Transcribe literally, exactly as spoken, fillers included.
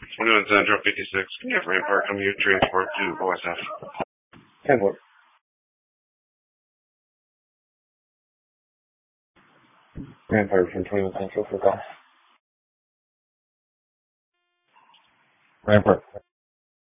twenty-one Central, fifty-six. Can you have Rampart come here, transport to O S F? Transport. Rampart from twenty-one Central for call. Rampart.